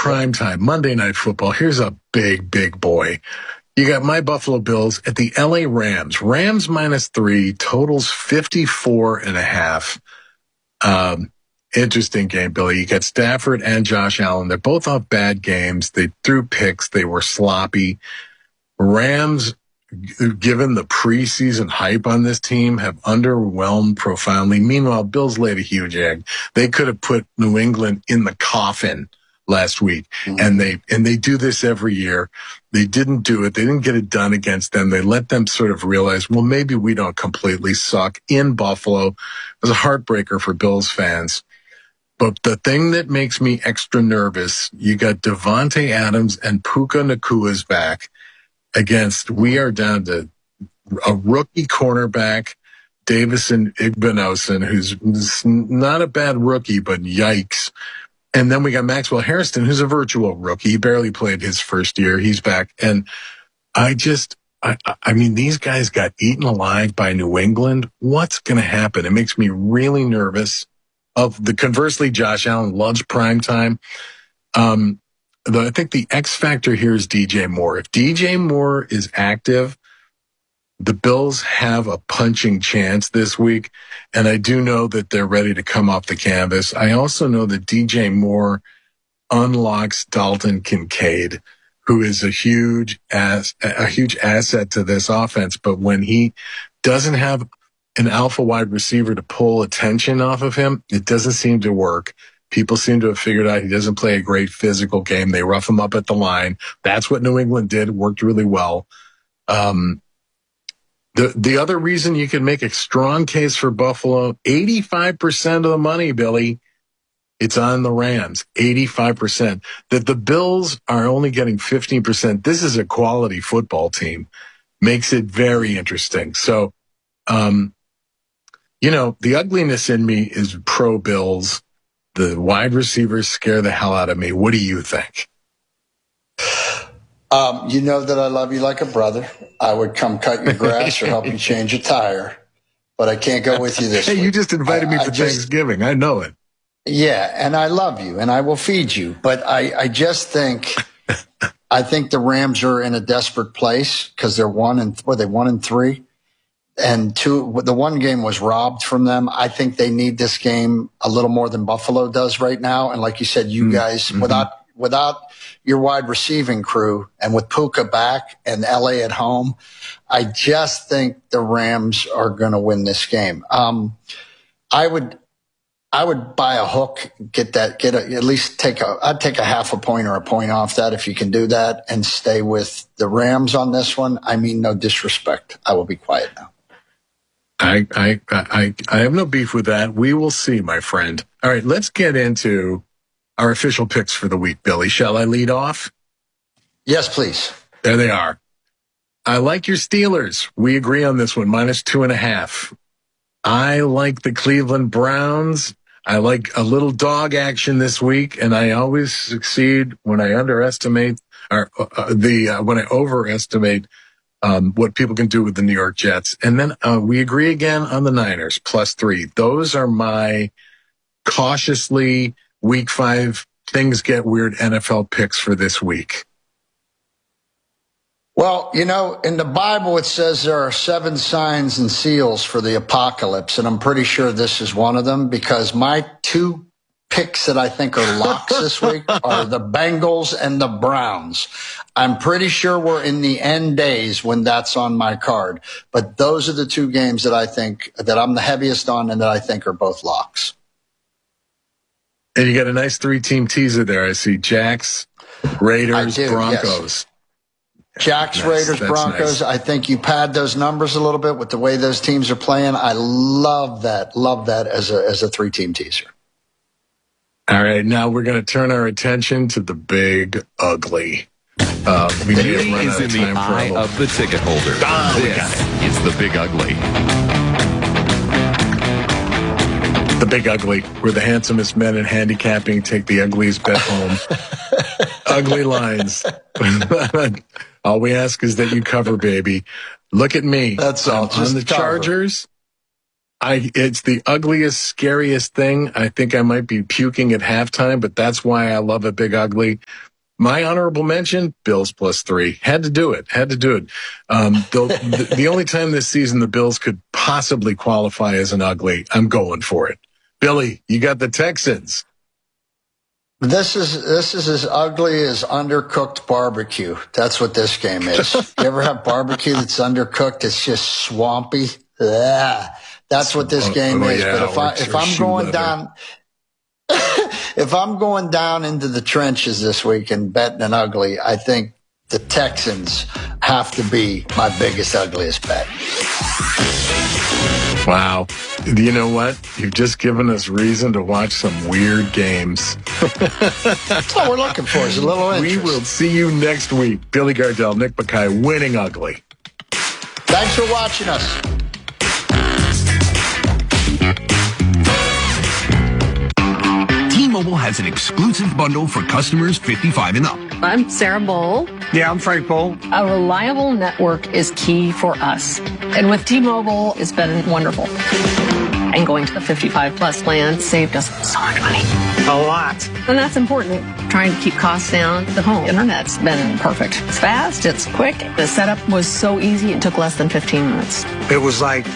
primetime Monday Night Football. Here's a big, big boy. You got my Buffalo Bills at the LA Rams. Rams -3, totals 54.5. Interesting game, Billy. You got Stafford and Josh Allen. They're both off bad games. They threw picks. They were sloppy. Rams, given the preseason hype on this team, have underwhelmed profoundly. Meanwhile, Bills laid a huge egg. They could have put New England in the coffin last week. Mm-hmm. And they do this every year. They didn't do it. They didn't get it done against them. They let them sort of realize, well, maybe we don't completely suck in Buffalo. It was a heartbreaker for Bills fans. But the thing that makes me extra nervous, you got Devontae Adams and Puka Nakua's back against, we are down to a rookie cornerback, Davison Igbinosun, who's not a bad rookie, but yikes. And then we got Maxwell Hairston, who's a virtual rookie. He barely played his first year. He's back. And I mean, these guys got eaten alive by New England. What's going to happen? It makes me really nervous. Conversely, Josh Allen loves prime time. I think the X factor here is DJ Moore. If DJ Moore is active, the Bills have a punching chance this week, and I do know that they're ready to come off the canvas. I also know that DJ Moore unlocks Dalton Kincaid, who is a huge asset to this offense. But when he doesn't have an alpha wide receiver to pull attention off of him, it doesn't seem to work. People seem to have figured out he doesn't play a great physical game. They rough him up at the line. That's what New England did. Worked really well. The other reason you can make a strong case for Buffalo, 85% of the money, Billy, it's on the Rams, 85%. That the Bills are only getting 15%. This is a quality football team. Makes it very interesting. So, the ugliness in me is pro Bills. The wide receivers scare the hell out of me. What do you think? You know that I love you like a brother. I would come cut your grass or help you change a tire, but I can't go with you this week. You just invited me for Thanksgiving. I know it. Yeah, and I love you, and I will feed you. But I just think, I think the Rams are in a desperate place because they're 1-3, and the one game was robbed from them. I think they need this game a little more than Buffalo does right now. And like you said, you guys, without your wide receiving crew and with Puka back and LA at home, I just think the Rams are going to win this game. I would buy a hook, at least I'd take a half a point or a point off that if you can do that and stay with the Rams on this one. I mean, no disrespect. I will be quiet now. I have no beef with that. We will see, my friend. All right, let's get into our official picks for the week, Billy. Shall I lead off? Yes, please. There they are. I like your Steelers. We agree on this one, -2.5. I like the Cleveland Browns. I like a little dog action this week, and I always succeed when I underestimate when I overestimate what people can do with the New York Jets. And then we agree again on the Niners, +3. Those are my cautiously Week 5 things get weird NFL picks for this week. Well, in the Bible, it says there are 7 signs and seals for the apocalypse, and I'm pretty sure this is one of them because my 2 picks that I think are locks this week are the Bengals and the Browns. I'm pretty sure we're in the end days when that's on my card, but those are the 2 games that I think that I'm the heaviest on and that I think are both locks. And you got a nice 3-team teaser there. I see Jacks, Raiders, Broncos. Yes. Jacks, Raiders, Broncos. Nice. I think you pad those numbers a little bit with the way those teams are playing. I love that. Love that as a 3-team teaser. All right, now we're going to turn our attention to the big ugly. Beauty is in the eye of the ticket holder. This is the big ugly. The big ugly. We're the handsomest men in handicapping. Take the ugliest bet home. Ugly lines. All we ask is that you cover, baby. Look at me. That's all. On the Chargers. It's the ugliest, scariest thing. I think I might be puking at halftime, but that's why I love a big ugly. My honorable mention, Bills +3. Had to do it. The only time this season the Bills could possibly qualify as an ugly, I'm going for it. Billy, you got the Texans. This is as ugly as undercooked barbecue. That's what this game is. You ever have barbecue that's undercooked? It's just swampy. Ugh. That's what this game is. Yeah, but if I'm going down, if I'm going down into the trenches this week and betting an ugly, I think the Texans have to be my biggest, ugliest bet. Wow. You know what? You've just given us reason to watch some weird games. That's all we're looking for is a little interest. We will see you next week. Billy Gardell, Nick Bakay, winning ugly. Thanks for watching us. T-Mobile has an exclusive bundle for customers 55 and up. I'm Sarah Bowl. Yeah, I'm Frank Bowl. A reliable network is key for us. And with T-Mobile, it's been wonderful. And going to the 55 plus plan saved us so much money. A lot. And that's important. Trying to keep costs down. The home internet's been perfect. It's fast, it's quick. The setup was so easy, it took less than 15 minutes. It was like,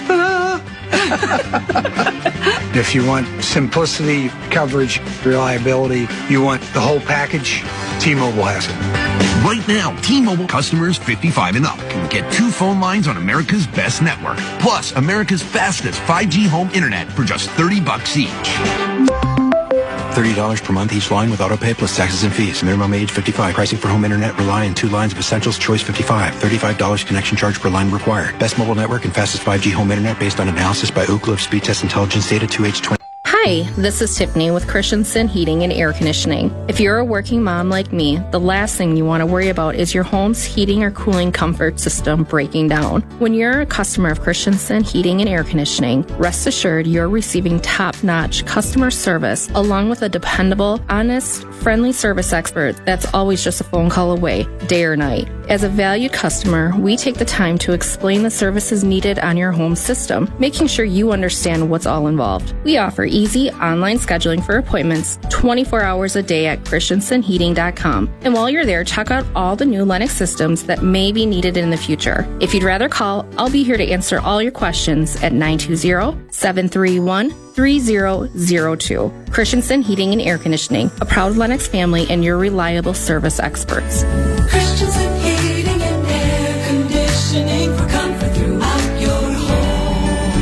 If you want simplicity, coverage, reliability, you want the whole package, T-Mobile has it. Right now, T-Mobile customers 55 and up can get 2 phone lines on America's best network, plus America's fastest 5G home internet for just $30 each. $30 per month each line with autopay plus taxes and fees. Minimum age 55. Pricing for home internet rely on 2 lines of essentials. Choice 55. $35 connection charge per line required. Best mobile network and fastest 5G home internet based on analysis by Ookla of Speed Test Intelligence data 2H20. Hi, this is Tiffany with Christensen Heating and Air Conditioning. If you're a working mom like me, the last thing you want to worry about is your home's heating or cooling comfort system breaking down. When you're a customer of Christensen Heating and Air Conditioning, rest assured you're receiving top-notch customer service along with a dependable, honest, friendly service expert that's always just a phone call away, day or night. As a valued customer, we take the time to explain the services needed on your home system, making sure you understand what's all involved. We offer easy online scheduling for appointments 24 hours a day at christensenheating.com. And while you're there, check out all the new Lennox systems that may be needed in the future. If you'd rather call, I'll be here to answer all your questions at 920-731-3002. Christensen Heating and Air Conditioning, a proud Lennox family and your reliable service experts. Christensen Heating and Air Conditioning for comfort throughout your home.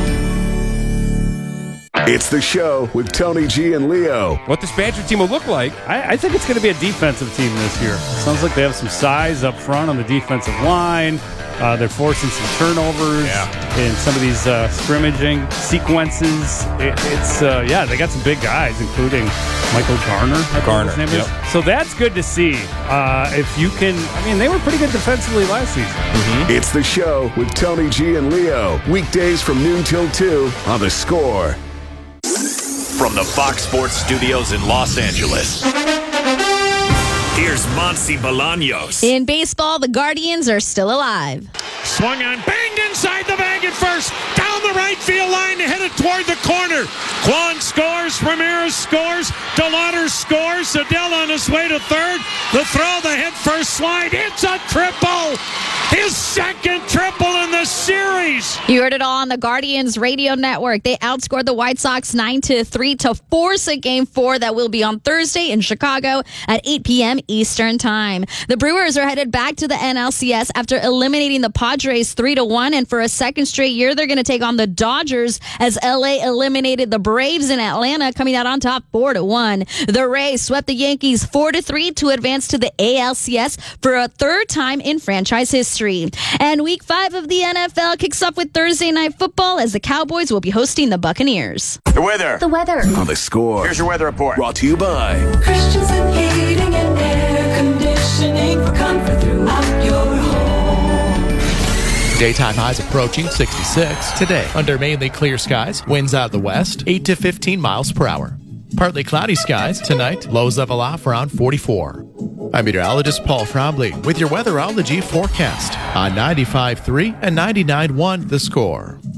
It's the show with Tony G and Leo. What this Badger team will look like? I think it's going to be a defensive team this year. Sounds like they have some size up front on the defensive line. They're forcing some turnovers in some of these scrimmaging sequences. They got some big guys, including Michael Garner. His name is. So that's good to see. If you can, they were pretty good defensively last season. Mm-hmm. It's the show with Tony G and Leo. Weekdays from noon till 2 on The Score. From the Fox Sports Studios in Los Angeles, here's Monty Bolaños. In baseball, the Guardians are still alive. Swung on, banged inside the bag at first, down the right field line, headed toward the corner. Kwan scores, Ramirez scores, DeLauder scores, Adele on his way to third. The throw, the head first slide, it's a triple! His second triple in the series. You heard it all on the Guardians radio network. They outscored the White Sox 9-3 to force a Game 4 that will be on Thursday in Chicago at 8 p.m. Eastern Time. The Brewers are headed back to the NLCS after eliminating the Padres 3-1, and for a second straight year, they're going to take on the Dodgers as LA eliminated the Braves in Atlanta, coming out on top 4-1. The Rays swept the Yankees 4-3 to advance to the ALCS for a third time in franchise history. And Week 5 of the NFL kicks off with Thursday Night Football as the Cowboys will be hosting the Buccaneers. The weather. On The Score. Here's your weather report. Brought to you by Christensen Heating and Air Conditioning for comfort throughout your home. Daytime highs approaching 66 today. Under mainly clear skies, winds out of the west, 8 to 15 miles per hour. Partly cloudy skies tonight, lows level off around 44. I'm meteorologist Paul Frombley with your Weatherology forecast on 95.3 and 99.1 The Score.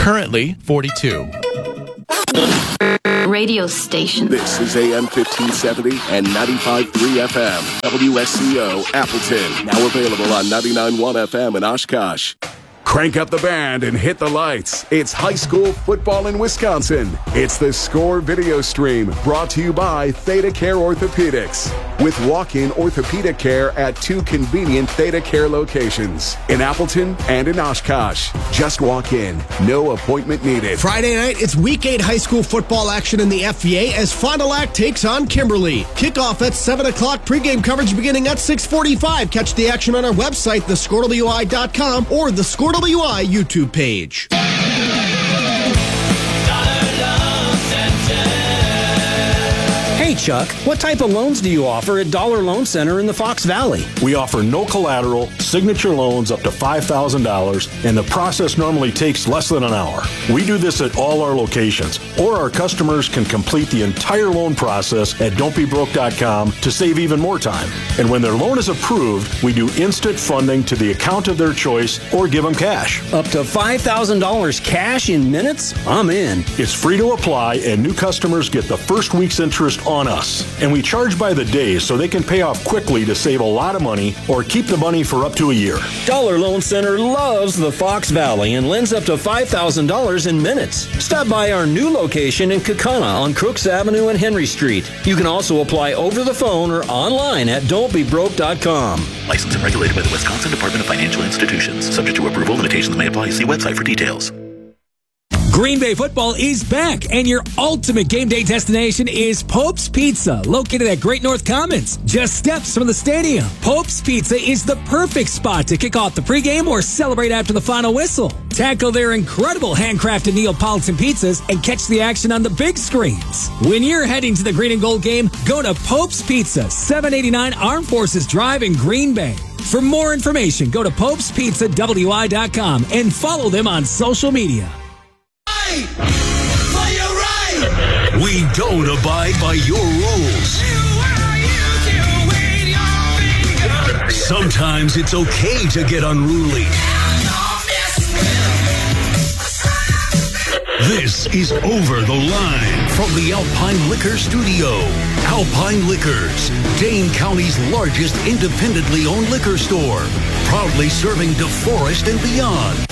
Currently 42. Radio station. This is AM 1570 and 95.3 FM. WSCO Appleton. Now available on 99.1 FM in Oshkosh. Crank up the band and hit the lights. It's high school football in Wisconsin. It's the Score video stream brought to you by Theta Care Orthopedics. With walk-in orthopedic care at 2 convenient Theta Care locations in Appleton and in Oshkosh. Just walk in. No appointment needed. Friday night, it's Week 8 high school football action in the FVA as Fond du Lac takes on Kimberly. Kickoff at 7 o'clock, pregame coverage beginning at 6:45. Catch the action on our website, thescorewi.com or the Score WI YouTube page. Hey Chuck, what type of loans do you offer at Dollar Loan Center in the Fox Valley? We offer no collateral, signature loans up to $5,000, and the process normally takes less than an hour. We do this at all our locations, or our customers can complete the entire loan process at don'tbebroke.com to save even more time. And when their loan is approved, we do instant funding to the account of their choice or give them cash. Up to $5,000 cash in minutes? I'm in. It's free to apply, and new customers get the first week's interest on us. And we charge by the day so they can pay off quickly to save a lot of money or keep the money for up to a year. Dollar Loan Center loves the Fox Valley and lends up to $5,000 in minutes. Stop by our new location in Kaukauna on Crooks Avenue and Henry Street. You can also apply over the phone or online at don'tbebroke.com. Licensed and regulated by the Wisconsin Department of Financial Institutions. Subject to approval, limitations may apply. See website for details. Green Bay football is back, and your ultimate game day destination is Pope's Pizza, located at Great North Commons, just steps from the stadium. Pope's Pizza is the perfect spot to kick off the pregame or celebrate after the final whistle. Tackle their incredible handcrafted Neapolitan pizzas and catch the action on the big screens. When you're heading to the Green and Gold game, go to Pope's Pizza, 789 Armed Forces Drive in Green Bay. For more information, go to popespizzawi.com and follow them on social media. We don't abide by your rules. Sometimes it's okay to get unruly. This is Over the Line from the Alpine Liquor Studio. Alpine Liquors, Dane County's largest independently owned liquor store. Proudly serving DeForest and beyond.